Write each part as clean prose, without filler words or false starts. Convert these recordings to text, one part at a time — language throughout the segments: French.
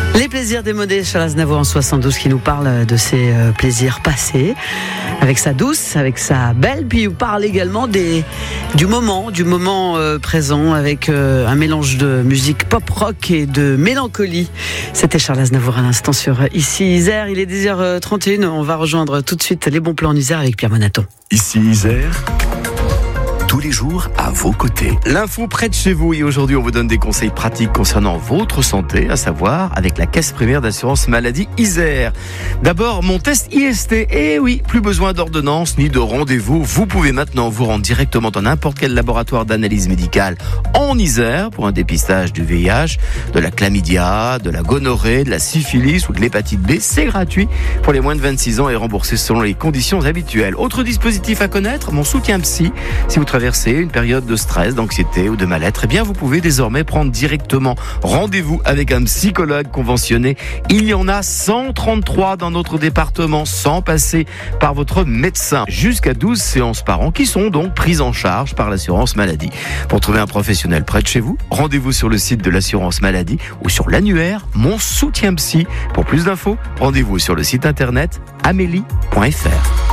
Les plaisirs démodés, Charles Aznavour en 72 qui nous parle de ses plaisirs passés, avec sa douce, avec sa belle, puis il nous parle également du moment présent, avec un mélange de musique pop-rock et de mélancolie. C'était Charles Aznavour à l'instant sur Ici Isère, il est 10h31, on va rejoindre tout de suite les bons plans en Isère avec Pierre Monaton. Ici Isère, tous les jours à vos côtés. L'info près de chez vous, et aujourd'hui on vous donne des conseils pratiques concernant votre santé, à savoir avec la caisse primaire d'assurance maladie Isère. D'abord, mon test IST. Et oui, plus besoin d'ordonnance ni de rendez-vous. Vous pouvez maintenant vous rendre directement dans n'importe quel laboratoire d'analyse médicale en Isère pour un dépistage du VIH, de la chlamydia, de la gonorrhée, de la syphilis ou de l'hépatite B. C'est gratuit pour les moins de 26 ans et remboursé selon les conditions habituelles. Autre dispositif à connaître, mon soutien psy. Si vous traversez une période de stress, d'anxiété ou de mal-être, eh bien vous pouvez désormais prendre directement rendez-vous avec un psychologue conventionné. Il y en a 133 dans notre département sans passer par votre médecin. Jusqu'à 12 séances par an qui sont donc prises en charge par l'assurance maladie. Pour trouver un professionnel près de chez vous, rendez-vous sur le site de l'assurance maladie ou sur l'annuaire Mon Soutien Psy. Pour plus d'infos, rendez-vous sur le site internet amélie.fr.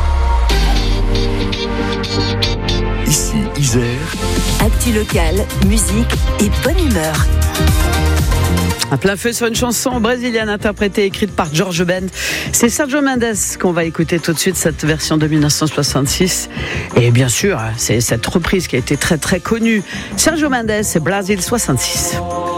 Ici Isère. Actu locale, musique et bonne humeur. Un plein feu sur une chanson brésilienne interprétée et écrite par Jorge Ben. C'est Sergio Mendes qu'on va écouter tout de suite, cette version de 1966. Et bien sûr, c'est cette reprise qui a été très très connue. Sergio Mendes, c'est Brasil 66.